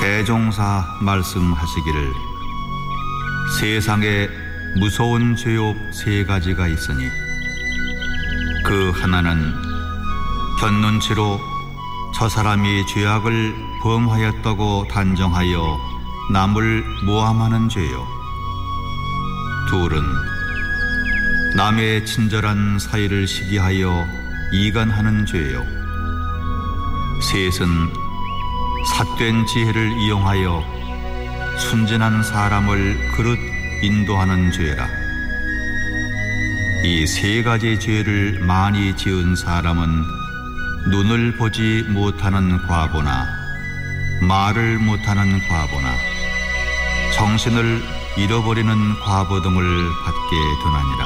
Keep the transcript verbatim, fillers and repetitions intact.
대종사 말씀하시기를 세상에 무서운 죄욕 세 가지가 있으니 그 하나는 견눈치로 저 사람이 죄악을 범하였다고 단정하여 남을 모함하는 죄요. 둘은 남의 친절한 사이를 시기하여 이간하는 죄요. 셋은 삿된 지혜를 이용하여 순진한 사람을 그릇 인도하는 죄라. 이 세 가지 죄를 많이 지은 사람은 눈을 보지 못하는 과보나 말을 못하는 과보나 정신을 잃어버리는 과보 등을 받게 되나니라.